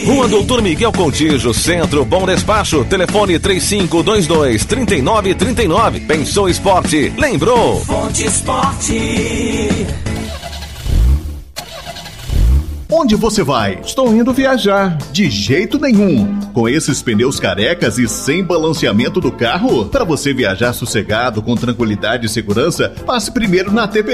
Rua Doutor Miguel Contígio, Centro, Bom Despacho. Telefone 3522-3939. Pensou Esporte? Lembrou? Fonte Esporte. Onde você vai? Estou indo viajar. De jeito nenhum. Com esses pneus carecas e sem balanceamento do carro? Para você viajar sossegado, com tranquilidade e segurança, passe primeiro na TP